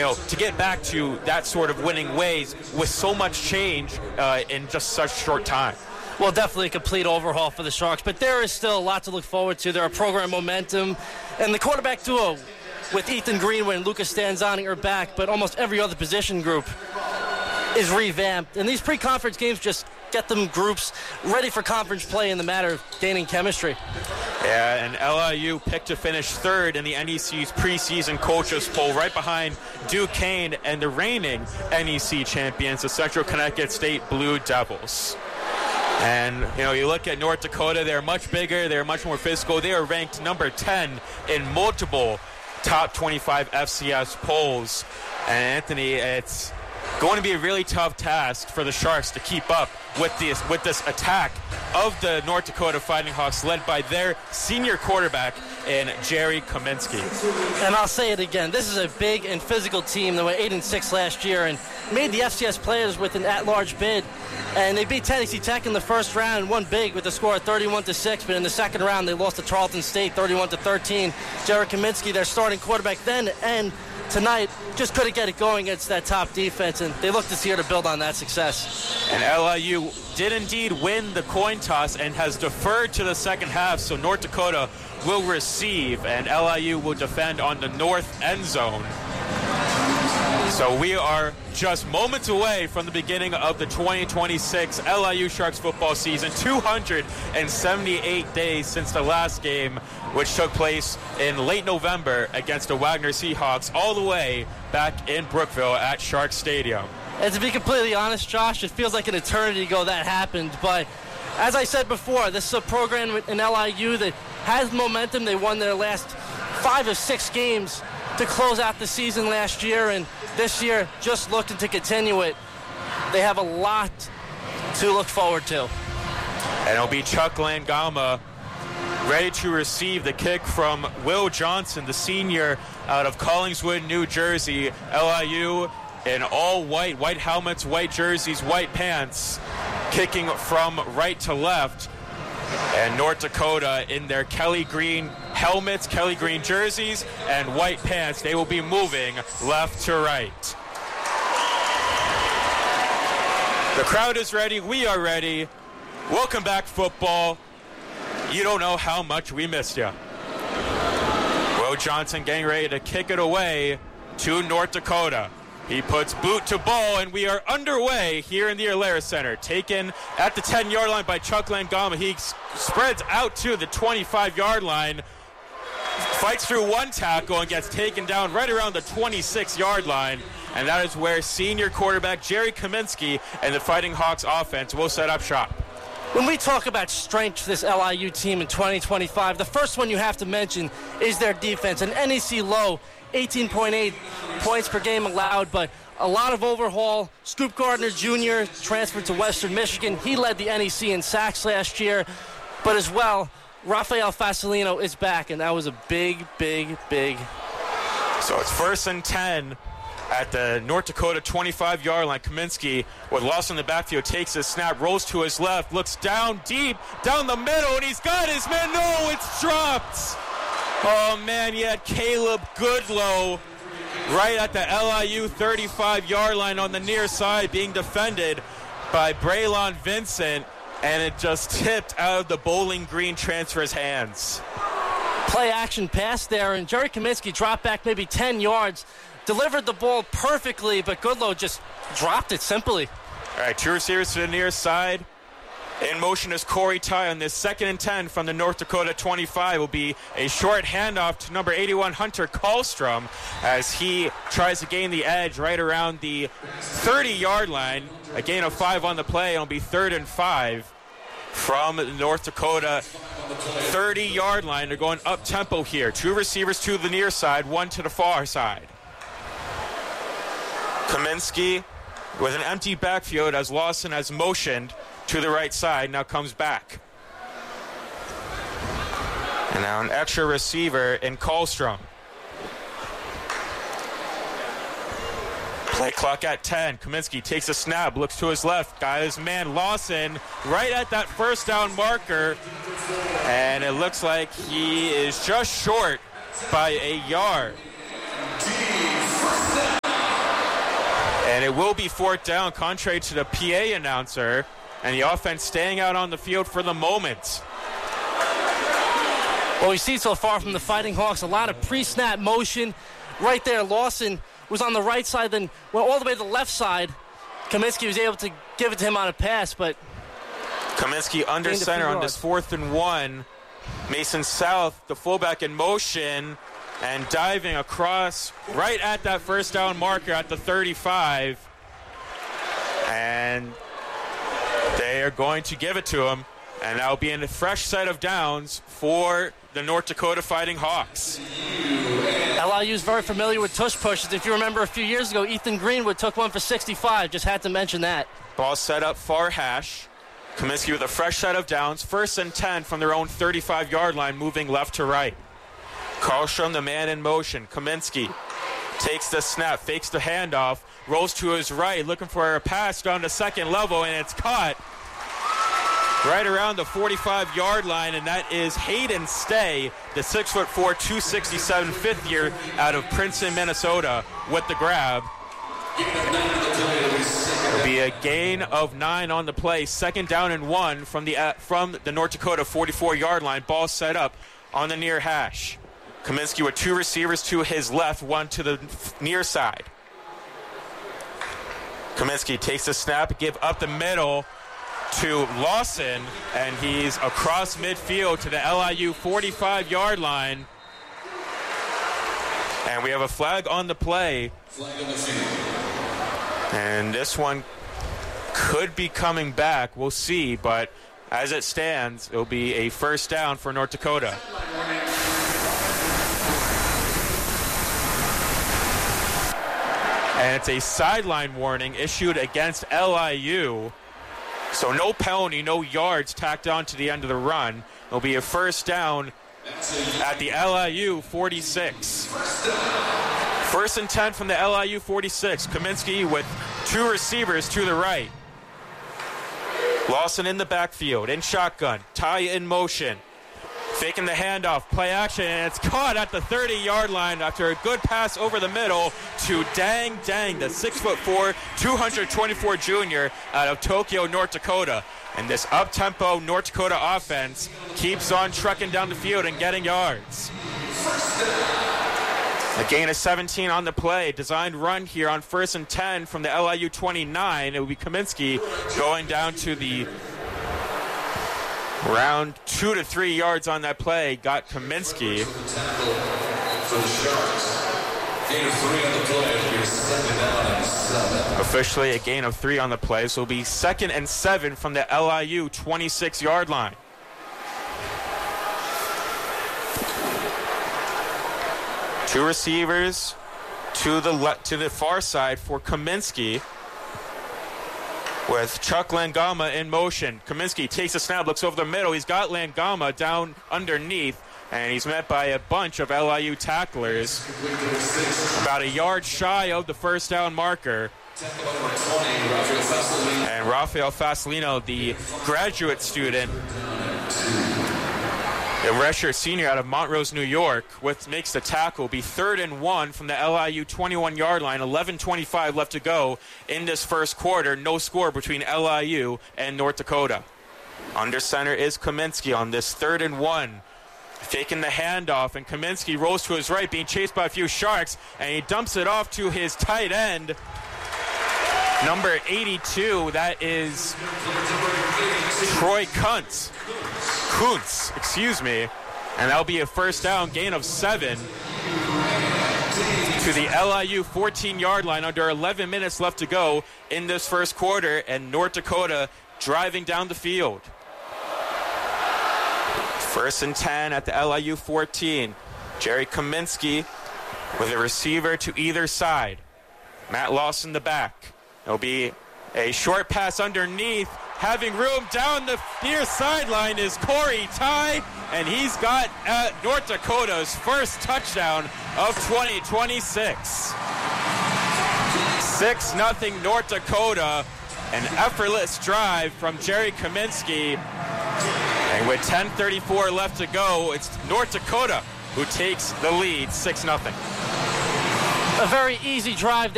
to get back to that sort of winning ways with so much change in just such short time. Well, definitely a complete overhaul for the Sharks, but there is still a lot to look forward to. There are program momentum, and the quarterback duo with Ethan Greenwood and Lucas Stanzani are back, but almost every other position group is revamped. And these pre-conference games just get them groups ready for conference play in the matter of gaining chemistry. Yeah, and LIU picked to finish third in the NEC's preseason coaches poll, right behind Duquesne and the reigning NEC champions, the Central Connecticut State Blue Devils. And, you look at North Dakota, they're much bigger, they're much more physical. They are ranked number 10 in multiple top 25 FCS polls. And, Anthony, it's going to be a really tough task for the Sharks to keep up with this attack of the North Dakota Fighting Hawks, led by their senior quarterback in Jerry Kaminsky. And I'll say it again, this is a big and physical team that went 8-6 last year and made the FCS players with an at-large bid. And they beat Tennessee Tech in the first round and won big with a score of 31-6. But in the second round, they lost to Tarleton State 31-13. Jerry Kaminsky, their starting quarterback then and tonight, just couldn't get it going against that top defense, and they look this year to build on that success. And LIU did indeed win the coin toss and has deferred to the second half, so North Dakota will receive, and LIU will defend on the north end zone. So we are just moments away from the beginning of the 2026 LIU Sharks football season. 278 days since the last game, which took place in late November against the Wagner Seahawks, all the way back in Brookville at Shark Stadium. And to be completely honest, Josh, it feels like an eternity ago that happened. But as I said before, this is a program in LIU that has momentum. They won their last 5 of 6 games to close out the season last year, and this year just looking to continue it. They have a lot to look forward to. And it'll be Chuck Langama ready to receive the kick from Will Johnson, the senior out of Collingswood, New Jersey. LIU in all white helmets, white jerseys, white pants, kicking from right to left. And North Dakota in their Kelly green helmets, Kelly green jerseys, and white pants. They will be moving left to right. The crowd is ready. We are ready. Welcome back, football. You don't know how much we missed you. Will Johnson getting ready to kick it away to North Dakota. He puts boot to ball, and we are underway here in the Alerus Center. Taken at the 10-yard line by Chuck Langama. He spreads out to the 25-yard line, fights through one tackle, and gets taken down right around the 26-yard line. And that is where senior quarterback Jerry Kaminsky and the Fighting Hawks offense will set up shop. When we talk about strength for this LIU team in 2025, the first one you have to mention is their defense. An NEC low, 18.8 points per game allowed, but a lot of overhaul. Scoop Gardner Jr. transferred to Western Michigan. He led the NEC in sacks last year, but as well, Rafael Fasolino is back, and that was a big. So it's 1st and 10 at the North Dakota 25-yard line. Kaminsky, with loss in the backfield, takes his snap, rolls to his left, looks down deep, down the middle, and he's got his man. No, it's dropped. Oh, man, he had Caleb Goodlow right at the LIU 35-yard line on the near side, being defended by Braylon Vincent, and it just tipped out of the Bowling Green transfer's hands. Play action pass there, and Jerry Kaminsky dropped back maybe 10 yards, delivered the ball perfectly, but Goodlow just dropped it simply. All right, 2 receivers to the near side. In motion is Corey Ty on this 2nd and 10 from the North Dakota 25. Will be a short handoff to number 81, Hunter Kallstrom, as he tries to gain the edge right around the 30-yard line. A gain of 5 on the play. It'll be 3rd and 5 from the North Dakota 30-yard line. They're going up-tempo here. 2 receivers to the near side, 1 to the far side. Kaminsky with an empty backfield as Lawson has motioned to the right side, now comes back. And now an extra receiver in Kallstrom. Play clock at 10. Kaminsky takes a snap, looks to his left, got his man Lawson right at that first down marker, and it looks like he is just short by a yard. it will be fourth down, contrary to the PA announcer, and the offense staying out on the field for the moment. Well, we see so far from the Fighting Hawks, a lot of pre-snap motion. Right there, Lawson was on the right side, then went all the way to the left side. Kaminsky was able to give it to him on a pass, but Kaminsky under center on this 4th and 1. Mason South, the fullback, in motion and diving across right at that first down marker at the 35. And they are going to give it to him. And that'll be a fresh set of downs for the North Dakota Fighting Hawks. LIU is very familiar with tush pushes. If you remember a few years ago, Ethan Greenwood took one for 65. Just had to mention that. Ball set up far hash. Kaminsky with a fresh set of downs. 1st and 10 from their own 35-yard line, moving left to right. Karlstrom, the man in motion. Kaminsky takes the snap, fakes the handoff, rolls to his right, looking for a pass down to second level, and it's caught right around the 45-yard line, and that is Hayden Stay, the 6'4", 267 fifth year out of Princeton, Minnesota, with the grab. It'll be a gain of 9 on the play. 2nd down and 1 from the North Dakota 44-yard line. Ball set up on the near hash. Kaminsky with 2 receivers to his left, 1 to the near side. Kaminsky takes the snap, give up the middle to Lawson, and he's across midfield to the LIU 45-yard line. And we have a flag on the play. And this one could be coming back. We'll see, but as it stands, it'll be a first down for North Dakota. And it's a sideline warning issued against LIU. So no penalty, no yards tacked on to the end of the run. It'll be a first down at the LIU 46. 1st and 10 from the LIU 46. Kaminsky with 2 receivers to the right. Lawson in the backfield, in shotgun. Ty in motion. Faking the handoff, play action, and it's caught at the 30-yard line after a good pass over the middle to Dang Dang, the 6'4", 224 junior out of Tokyo, North Dakota. And this up-tempo North Dakota offense keeps on trucking down the field and getting yards. A gain of 17 on the play. Designed run here on 1st and 10 from the LIU 29. It will be Kaminsky going down to the round 2 to 3 yards on that play. Got Kaminsky. Officially a gain of 3 on the play. So it'll be 2nd and 7 from the LIU 26-yard line. Two receivers to the far side for Kaminsky, with Chuck Langama in motion. Kaminsky takes a snap, looks over the middle. He's got Langama down underneath, and he's met by a bunch of LIU tacklers. About a yard shy of the first down marker. And Rafael Fasolino, the graduate student, a redshirt senior out of Montrose, New York, makes the tackle. Be 3rd and 1 from the LIU 21-yard line. 11:25 left to go in this first quarter. No score between LIU and North Dakota. Under center is Kaminsky on this 3rd and 1. Faking the handoff, and Kaminsky rolls to his right, being chased by a few Sharks, and he dumps it off to his tight end, number 82. That is Troy Kuntz, and that'll be a first down, gain of 7 to the LIU 14-yard line. Under 11 minutes left to go in this first quarter, and North Dakota driving down the field. 1st and 10 at the LIU 14. Jerry Kaminsky with a receiver to either side. Matt Lawson the back. It'll be a short pass underneath. Having room down the near sideline is Corey Ty, and he's got North Dakota's first touchdown of 2026. 6-0 North Dakota. An effortless drive from Jerry Kaminsky. And with 10:34 left to go, it's North Dakota who takes the lead 6-0. A very easy drive.